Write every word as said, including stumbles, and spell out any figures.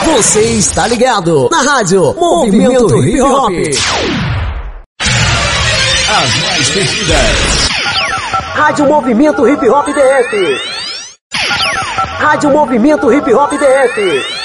Você está ligado na rádio Movimento Hip Hop. As mais pedidas. Rádio Movimento Hip Hop D F. Rádio Movimento Hip Hop D F.